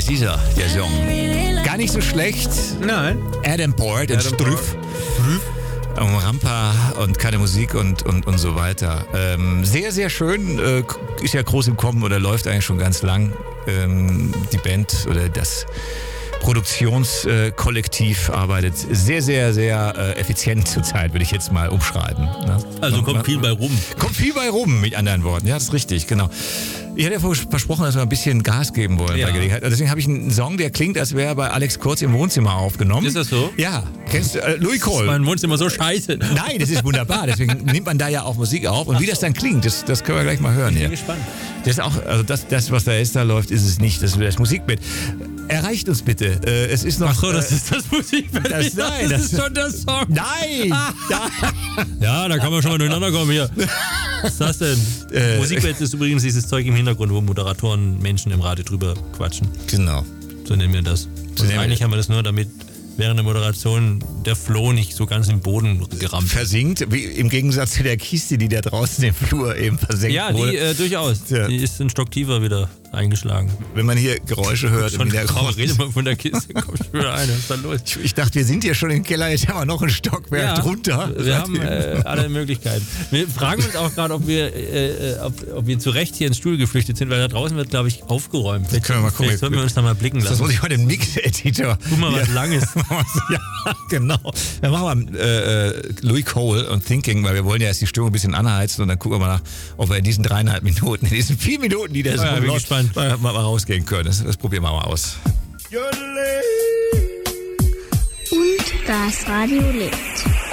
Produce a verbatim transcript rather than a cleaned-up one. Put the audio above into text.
Dieser, der Song. Gar nicht so schlecht. Nein. Adam Port und Strüff. Um Rampa und keine Musik und, und, und so weiter. Ähm, sehr, sehr schön. Äh, ist ja groß im Kommen oder läuft eigentlich schon ganz lang. Ähm, die Band oder das Produktionskollektiv arbeitet sehr, sehr, sehr äh, effizient zurzeit, würde ich jetzt mal umschreiben. Ne? Also kommt viel bei rum. Kommt viel bei rum, mit anderen Worten. Ja, das ist richtig, genau. Ich hatte ja versprochen, dass wir ein bisschen Gas geben wollen ja. bei Gelegenheit. Also deswegen habe ich einen Song, der klingt, als wäre er bei Alex Kurz im Wohnzimmer aufgenommen. Ist das so? Ja. Kennst du äh, Louis Cole? Ist mein Wohnzimmer so scheiße. Nein, das ist wunderbar. Deswegen nimmt man da ja auch Musik auf. Und wie das dann klingt, das, das können wir gleich mal hören. Ich bin hier. gespannt. Das ist auch, also das, das, was da ist, da läuft, ist es nicht. Das ist das Musikbett. Erreicht uns bitte. Äh, es ist noch. Ach so, das äh, ist das Musikbett. Das, nein, das, das ist schon der Song. Nein! Ja, da kann man schon mal durcheinander kommen hier. Was ist das denn? Äh, Musikbett ist übrigens dieses Zeug im Hintergrund, wo Moderatoren Menschen im Radio drüber quatschen. Genau. So nennen wir das. So Und eigentlich haben wir das nur, damit während der Moderation der Floh nicht so ganz im Boden gerammt. Versinkt, wie, im Gegensatz zu der Kiste, die da draußen im Flur eben versenkt Ja, wurde. die äh, durchaus. Ja. Die ist ein Stock tiefer wieder eingeschlagen. Wenn man hier Geräusche hört im Schon Hintergrund. redet man von der Kiste, kommt schon wieder eine. Was ist da los? Ich, ich dachte, wir sind hier schon im Keller, jetzt haben wir noch ein Stockwerk Ja, drunter. Wir haben äh, alle Möglichkeiten. Wir fragen uns auch gerade, ob wir, äh, ob, ob wir zu Recht hier ins Studio geflüchtet sind, weil da draußen wird, glaube ich, aufgeräumt. Vielleicht, Können wir mal gucken. vielleicht sollten wir uns da mal blicken Das lassen. muss ich mal den Mix-Editor. Guck mal, was Ja. Langes. Ja, genau. Dann machen wir äh, Louis Cole und Thinking, weil wir wollen ja erst die Stimmung ein bisschen anheizen und dann gucken wir mal nach, ob wir in diesen dreieinhalb Minuten, in diesen vier Minuten, die der Ja, Song bin läuft, gespannt. mal, mal rausgehen können. Das, das probieren wir mal aus. Und das Radio lebt.